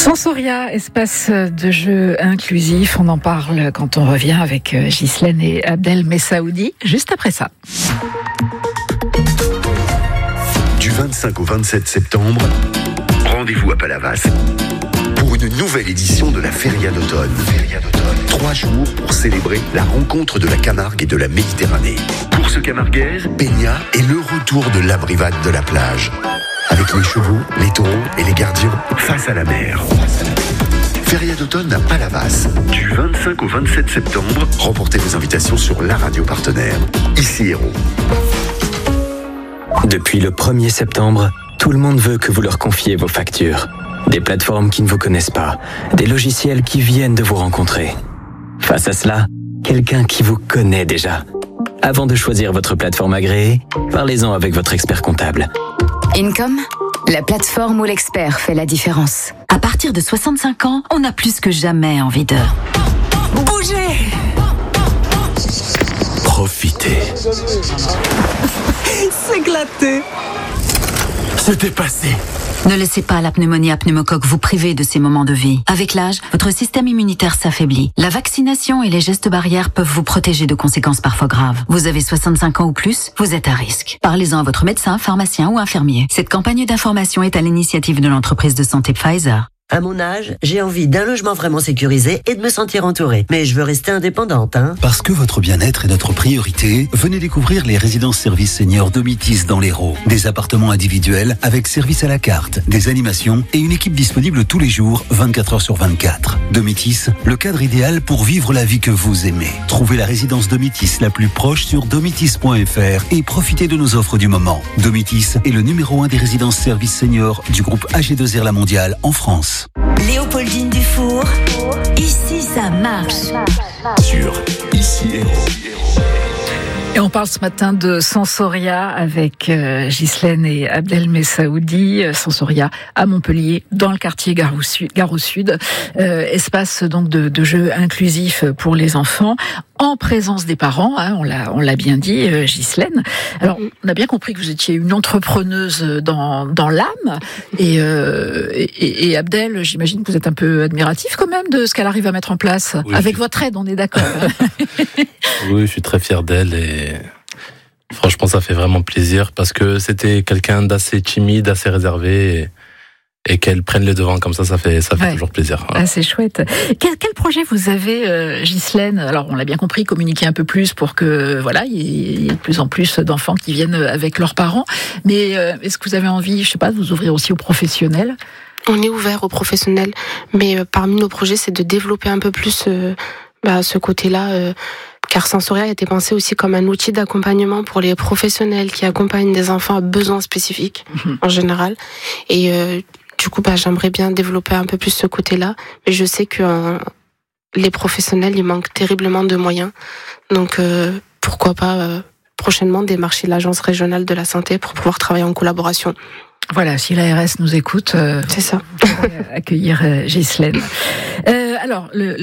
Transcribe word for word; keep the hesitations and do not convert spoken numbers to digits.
Sensoria, espace de jeu inclusif. On en parle quand on revient avec Ghislaine et Abdel Messaoudi, juste après ça. Du vingt-cinq au vingt-sept septembre, rendez-vous à Palavas pour une nouvelle édition de la Feria d'automne. Feria d'automne. Trois jours pour célébrer la rencontre de la Camargue et de la Méditerranée. Course camarguaise, baignat et le retour de l'abrivade de la plage. Avec les chevaux, les taureaux et les gardiens face à la mer. Feria d'automne à Palavas. Du vingt-cinq au vingt-sept septembre, remportez vos invitations sur la radio partenaire, ici Héros. Depuis le premier septembre, tout le monde veut que vous leur confiez vos factures. Des plateformes qui ne vous connaissent pas, des logiciels qui viennent de vous rencontrer. Face à cela, quelqu'un qui vous connaît déjà. Avant de choisir votre plateforme agréée, parlez-en avec votre expert comptable. Income, la plateforme où l'expert fait la différence. À partir de soixante-cinq ans, on a plus que jamais envie de bouger. Profiter. S'éclater. Se dépasser. Ne laissez pas la pneumonie à pneumocoque vous priver de ces moments de vie. Avec l'âge, votre système immunitaire s'affaiblit. La vaccination et les gestes barrières peuvent vous protéger de conséquences parfois graves. Vous avez soixante-cinq ans ou plus, vous êtes à risque. Parlez-en à votre médecin, pharmacien ou infirmier. Cette campagne d'information est à l'initiative de l'entreprise de santé Pfizer. À mon âge, j'ai envie d'un logement vraiment sécurisé et de me sentir entourée. Mais je veux rester indépendante, hein. Parce que votre bien-être est notre priorité, venez découvrir les résidences services seniors Domitis dans l'Hérault. Des appartements individuels avec service à la carte, des animations et une équipe disponible tous les jours, vingt-quatre heures sur vingt-quatre. Domitis, le cadre idéal pour vivre la vie que vous aimez. Trouvez la résidence Domitis la plus proche sur domitis point f r et profitez de nos offres du moment. Domitis est le numéro un des résidences services seniors du groupe A G deux R La Mondiale en France. Léopoldine Dufour, ici ça marche. Sur Ici Héros. Et on parle ce matin de Sensoria avec euh, Ghislaine et Abdel Messaoudi. Sensoria à Montpellier, dans le quartier Gare au Sud. Gare au Sud. Euh, espace donc de, de jeu inclusif pour les enfants, en présence des parents. Hein, on l'a, on l'a bien dit, euh, Ghislaine. Alors, on a bien compris que vous étiez une entrepreneuse dans dans l'âme. Et, euh, et, et Abdel, j'imagine que vous êtes un peu admiratif quand même de ce qu'elle arrive à mettre en place. Oui, avec votre aide, on est d'accord. Oui, je suis très fier d'elle et franchement, ça fait vraiment plaisir parce que c'était quelqu'un d'assez timide, assez réservé et, et qu'elle prenne le devant comme ça, ça fait, ça fait ouais. toujours plaisir. Ah, c'est chouette. Quel, quel projet vous avez, euh, Ghislaine ? Alors, on l'a bien compris, communiquer un peu plus pour que, voilà, il y ait de plus en plus d'enfants qui viennent avec leurs parents. Mais euh, est-ce que vous avez envie, je sais pas, de vous ouvrir aussi aux professionnels ? On est ouvert aux professionnels, mais euh, parmi nos projets, c'est de développer un peu plus euh, bah, ce côté-là. Euh, Car Sensoria a été pensé aussi comme un outil d'accompagnement pour les professionnels qui accompagnent des enfants à besoins spécifiques, mmh. en général. Et euh, du coup, bah, j'aimerais bien développer un peu plus ce côté-là. Mais je sais que euh, les professionnels, ils manquent terriblement de moyens. Donc, euh, pourquoi pas euh, prochainement démarcher l'Agence régionale de la santé pour pouvoir travailler en collaboration. Voilà, si l'A R S nous écoute, euh, c'est ça. accueillir euh, Ghislaine. Euh, alors, le